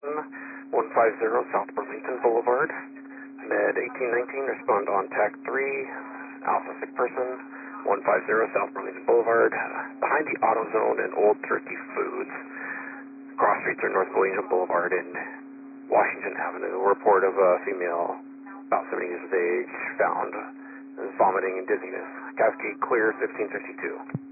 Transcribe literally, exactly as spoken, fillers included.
one five zero South Burlington Boulevard. Med eighteen nineteen, respond on TAC three, Alpha sick person, one five zero South Burlington Boulevard, behind the AutoZone and Old Turkey Foods. Cross streets are North Williamson Boulevard and Washington Avenue. A report of a female about seventy years of age found vomiting and dizziness. Cascade clear, fifteen fifty-two.